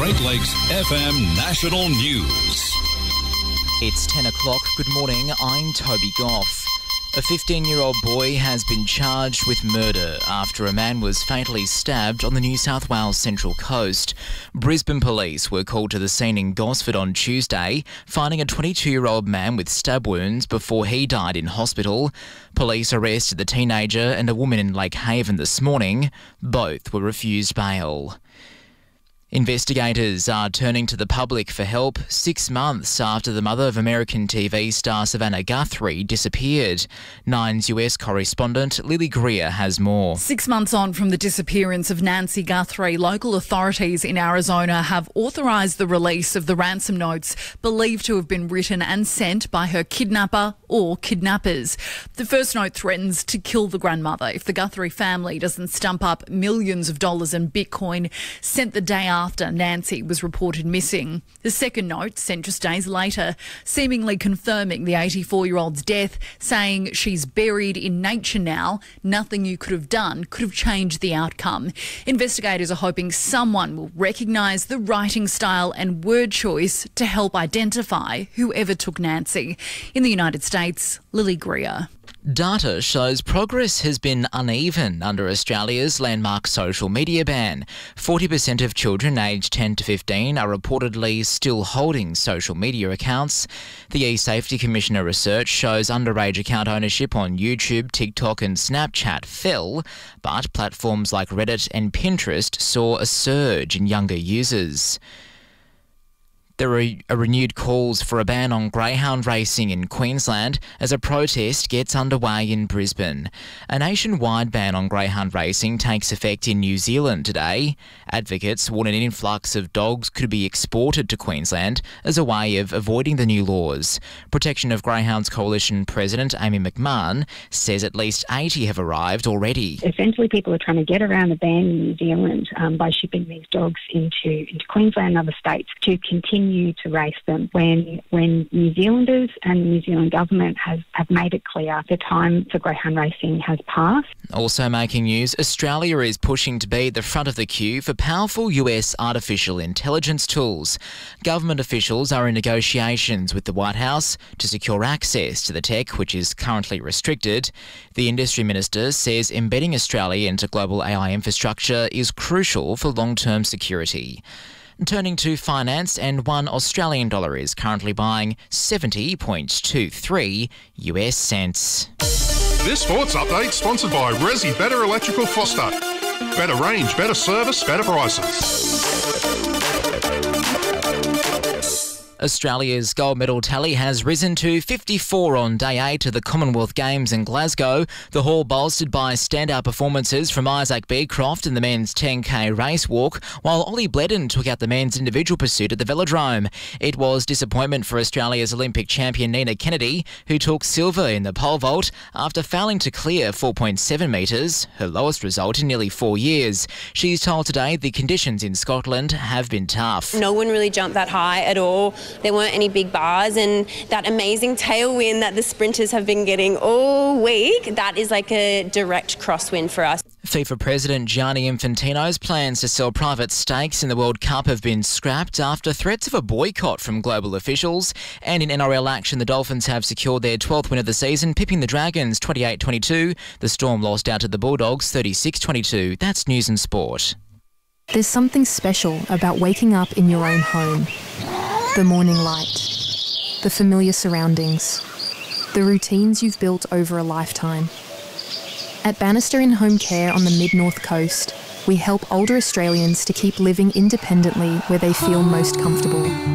Great Lakes FM National News. It's 10 o'clock. Good morning. I'm Toby Goff. A 15-year-old boy has been charged with murder after a man was fatally stabbed on the New South Wales Central Coast. Brisbane police were called to the scene in Gosford on Tuesday, finding a 22-year-old man with stab wounds before he died in hospital. Police arrested the teenager and a woman in Lake Haven this morning. Both were refused bail. Investigators are turning to the public for help 6 months after the mother of American TV star Savannah Guthrie disappeared. Nine's US correspondent Lily Greer has more. 6 months on from the disappearance of Nancy Guthrie, local authorities in Arizona have authorised the release of the ransom notes believed to have been written and sent by her kidnapper or kidnappers. The first note threatens to kill the grandmother if the Guthrie family doesn't stump up millions of dollars in Bitcoin sent the day after Nancy was reported missing. The second note, sent just days later, seemingly confirming the 84-year-old's death, saying she's buried in nature now. Nothing you could have done could have changed the outcome. Investigators are hoping someone will recognise the writing style and word choice to help identify whoever took Nancy. In the United States, Lily Greer. Data shows progress has been uneven under Australia's landmark social media ban. 40% of children aged 10 to 15 are reportedly still holding social media accounts. The eSafety Commissioner research shows underage account ownership on YouTube, TikTok and Snapchat fell, but platforms like Reddit and Pinterest saw a surge in younger users. There are renewed calls for a ban on greyhound racing in Queensland as a protest gets underway in Brisbane. A nationwide ban on greyhound racing takes effect in New Zealand today. Advocates warn an influx of dogs could be exported to Queensland as a way of avoiding the new laws. Protection of Greyhounds Coalition President Amy McMahon says at least 80 have arrived already. Essentially, people are trying to get around the ban in New Zealand by shipping these dogs into Queensland and other states to continue to race them when New Zealanders and the New Zealand government have made it clear the time for greyhound racing has passed. Also making news, Australia is pushing to be at the front of the queue for powerful US artificial intelligence tools. Government officials are in negotiations with the White House to secure access to the tech, which is currently restricted. The industry minister says embedding Australia into global AI infrastructure is crucial for long-term security. Turning to finance, and $1 Australian dollar is currently buying 70.23 US cents. This sports update sponsored by Resi Better Electrical Foster. Better range, better service, better prices. Australia's gold medal tally has risen to 54 on day 8 of the Commonwealth Games in Glasgow. The haul bolstered by standout performances from Isaac Beecroft in the men's 10k race walk, while Ollie Bledden took out the men's individual pursuit at the Velodrome. It was disappointment for Australia's Olympic champion Nina Kennedy, who took silver in the pole vault after failing to clear 4.7 metres, her lowest result in nearly 4 years. She's told today the conditions in Scotland have been tough. No one really jumped that high at all. There weren't any big bars, and that amazing tailwind that the sprinters have been getting all week, that is like a direct crosswind for us. FIFA President Gianni Infantino's plans to sell private stakes in the World Cup have been scrapped after threats of a boycott from global officials. And in NRL action, the Dolphins have secured their 12th win of the season, pipping the Dragons 28-22. The Storm lost out to the Bulldogs 36-22. That's News and Sport. There's something special about waking up in your own home. The morning light, the familiar surroundings, the routines you've built over a lifetime. At Bannister in Home Care on the Mid-North Coast, we help older Australians to keep living independently where they feel most comfortable.